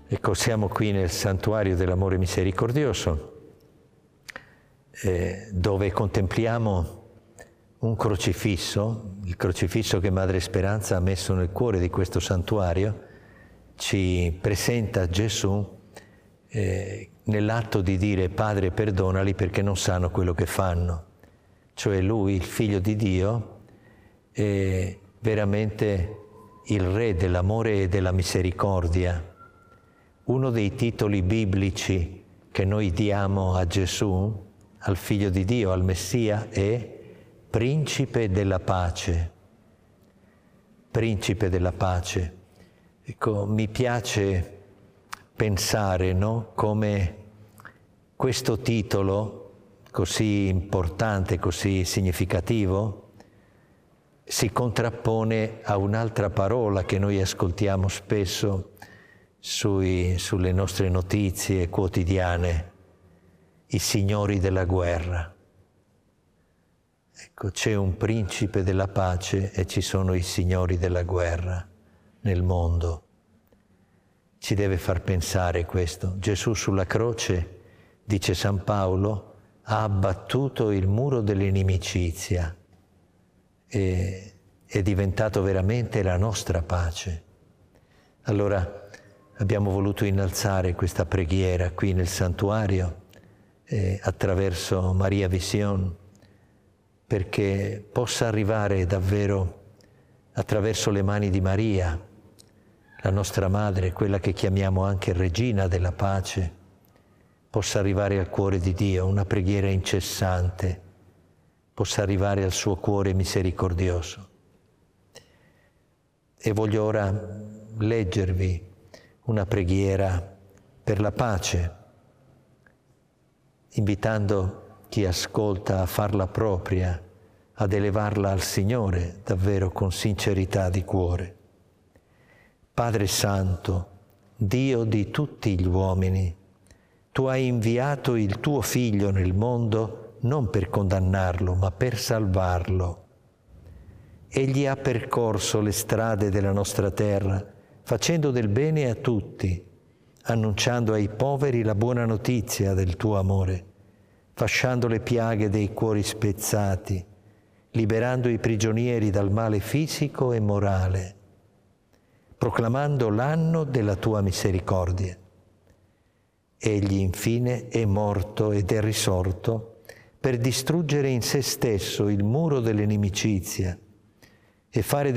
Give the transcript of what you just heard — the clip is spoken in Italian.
Ecco, siamo qui nel santuario dell'amore misericordioso, dove contempliamo un crocifisso, il crocifisso che Madre Speranza ha messo nel cuore di questo santuario, ci presenta Gesù nell'atto di dire Padre perdonali perché non sanno quello che fanno. Cioè Lui, il Figlio di Dio, è veramente il Re dell'amore e della misericordia. Uno dei titoli biblici che noi diamo a Gesù, al Figlio di Dio, al Messia, è Principe della pace. Principe della pace. Ecco, mi piace pensare, no, come questo titolo così importante, così significativo, si contrappone a un'altra parola che noi ascoltiamo spesso sulle nostre notizie quotidiane, i signori della guerra. Ecco, c'è un principe della pace e ci sono i signori della guerra nel mondo. Ci deve far pensare questo. Gesù sulla croce, dice San Paolo, ha abbattuto il muro dell'inimicizia e è diventato veramente la nostra pace. Allora abbiamo voluto innalzare questa preghiera qui nel santuario attraverso Maria Vision, perché possa arrivare davvero attraverso le mani di Maria, la nostra Madre, quella che chiamiamo anche Regina della Pace, possa arrivare al cuore di Dio, una preghiera incessante, possa arrivare al suo cuore misericordioso. E voglio ora leggervi una preghiera per la pace, invitando chi ascolta a farla propria, ad elevarla al Signore davvero con sincerità di cuore. Padre Santo, Dio di tutti gli uomini, Tu hai inviato il Tuo Figlio nel mondo non per condannarlo, ma per salvarlo. Egli ha percorso le strade della nostra terra, facendo del bene a tutti, annunciando ai poveri la buona notizia del Tuo amore, fasciando le piaghe dei cuori spezzati, liberando i prigionieri dal male fisico e morale, proclamando l'anno della Tua misericordia. Egli infine è morto ed è risorto per distruggere in se stesso il muro dell'inimicizia e fare